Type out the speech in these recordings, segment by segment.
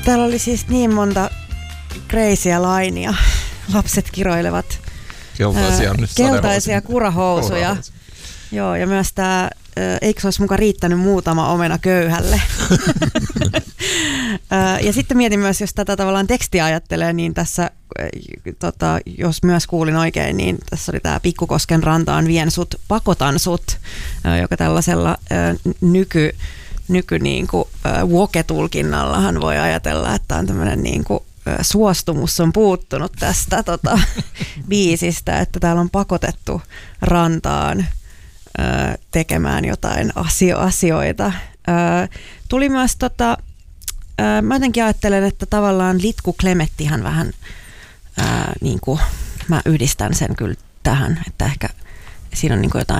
Täällä oli siis niin monta crazyä lainia. Lapset kiroilevat keltaisia kurahousuja. Joo, ja myös tämä, eikö se olisi mukaan riittänyt muutama omena köyhälle? Ja sitten mietin myös, jos tätä tavallaan tekstiä ajattelee, niin tässä, jos myös kuulin oikein, niin tässä oli tämä Pikkukosken rantaan vien sut, pakotan sut, joka tällaisella nyky niin kuin woke-tulkinnallahan voi ajatella, että on tämmöinen niin kuin suostumus on puuttunut tästä biisistä, että täällä on pakotettu rantaan tekemään jotain asioita. Tuli myös mä jotenkin ajattelen, että tavallaan Litku Klemettihän vähän niin kuin, mä yhdistän sen kyllä tähän, että ehkä siinä on niin kuin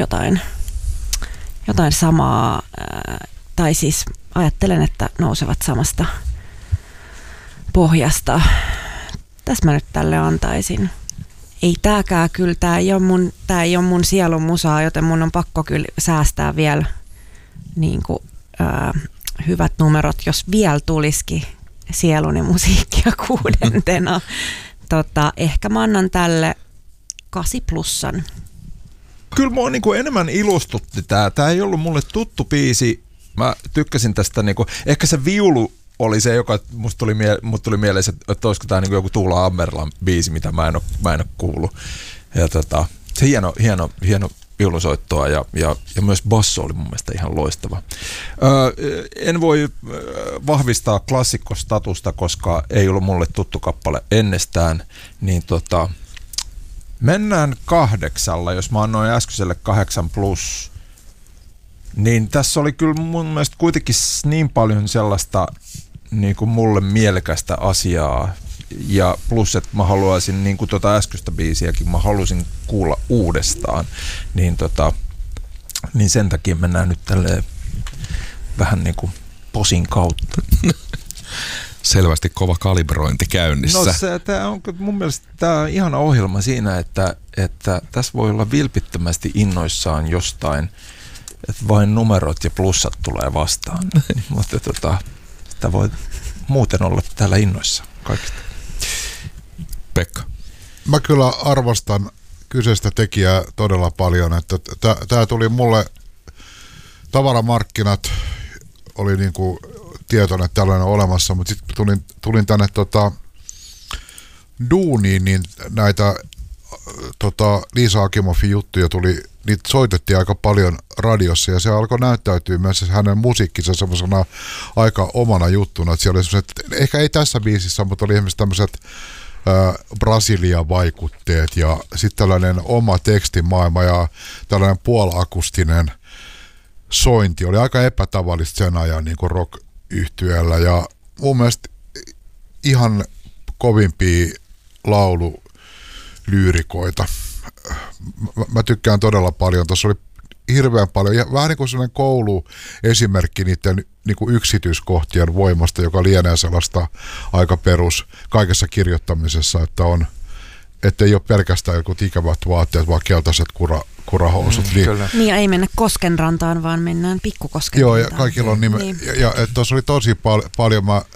jotain samaa, tai siis ajattelen, että nousevat samasta pohjasta. Tässä mä nyt tälle antaisin. Ei tääkään kyllä, tää ei ole mun sielun musaa, joten mun on pakko kyllä säästää vielä niin kuin, hyvät numerot, jos vielä tulisikin sieluni musiikkia 6. Ehkä mä annan tälle 8+. Kyllä mua niin kuin enemmän ilostutti tää. Tää ei ollut mulle tuttu biisi. Mä tykkäsin tästä, niin kuin, ehkä se viulu oli se, joka musta tuli mieleen, että olisiko tää niin kuin joku Tuula Ammerlan biisi, mitä mä en ole kuullut. Ja se hieno viulusoittoa ja myös basso oli mun mielestä ihan loistava. En voi vahvistaa klassikkostatusta, koska ei ollut mulle tuttu kappale ennestään, niin mennään 8, jos mä annoin äskeiselle 8+, niin tässä oli kyllä mun mielestä kuitenkin niin paljon sellaista niin kuin mulle mielekästä asiaa, ja plus, että mä haluaisin niin kuin äskeistä biisiäkin, mä halusin kuulla uudestaan, niin sen takia mennään nyt tälleen vähän niin kuin posin kautta. Selvästi kova kalibrointi käynnissä. No tämä on mun mielestä tämä on ihana ohjelma siinä, että tässä voi olla vilpittömästi innoissaan jostain, että vain numerot ja plussat tulee vastaan. Mutta sitä voi muuten olla täällä innoissaan kaikista. Pekka. Mä kyllä arvostan kyseistä tekijää todella paljon, että tämä tuli mulle, tavaramarkkinat oli niinku tietoinen, että tällainen on olemassa, mutta sitten tulin tänne duuniin, niin näitä Liisa Akimoffin juttuja niitä soitettiin aika paljon radiossa, ja se alkoi näyttäytyä myös hänen musiikkinsa semmoisena aika omana juttuna, että siellä oli sellaiset, ehkä ei tässä biisissä, mutta oli esimerkiksi tämmöiset Brasilia-vaikutteet ja sitten tällainen oma tekstimaailma ja tällainen puolakustinen sointi oli aika epätavallista sen ajan niin kuin rock-yhtyeellä, ja mun mielestä ihan kovimpia laululyyrikoita. Mä tykkään todella paljon. Tuossa oli hirveän paljon, ja vähän niin kuin sellainen kouluesimerkki niiden niin kuin yksityiskohtien voimasta, joka lienee sellaista aika perus kaikessa kirjoittamisessa, että ei ole pelkästään jotkut ikävät vaatteet, vaan keltaiset kurahousut. Niin, ei mennä Koskenrantaan, vaan mennään Pikkukosken Joo, rantaan. ja kaikilla on nime. Niin. Ja tuossa oli tosi paljon, mä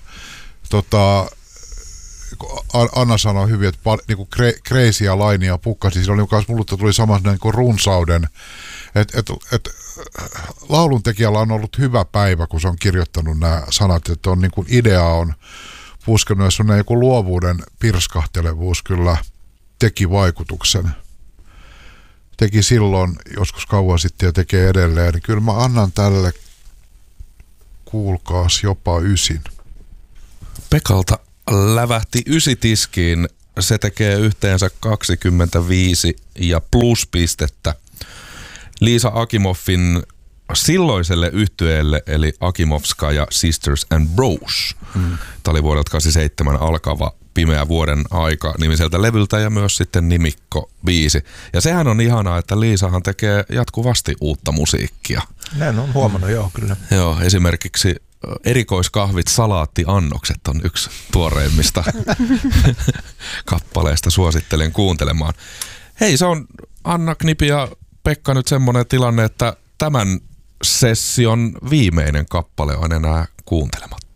Anna sanoi hyvin, että niinku crazyä lainia pukkasi. Siinä oli mulle tuli samassa niin kuin runsauden, että lauluntekijällä on ollut hyvä päivä, kun se on kirjoittanut nämä sanat, että on niin kuin idea on puskenut, ja sellainen joku luovuuden pirskahtelevuus kyllä teki vaikutuksen. Teki silloin joskus kauan sitten ja tekee edelleen, niin kyllä mä annan tälle, kuulkaas, jopa 9. Pekalta lävähti 9 tiskiin. Se tekee yhteensä 25 ja pluspistettä Liisa Akimoffin silloiselle yhtyeelle, eli Akimovskaja Sisters and Bros. Tämä oli vuodelta 87 alkava Pimeä vuoden aika -nimiseltä levyltä, ja myös sitten nimikko-biisi. Ja sehän on ihanaa, että Liisahan tekee jatkuvasti uutta musiikkia. Näin on huomannut, joo, kyllä. Joo, esimerkiksi erikoiskahvit, salaattiannokset on yksi tuoreimmista kappaleista. Suosittelen kuuntelemaan. Hei, se on Anna, Knipi ja Pekka nyt semmoinen tilanne, että tämän session viimeinen kappale on enää kuuntelematta.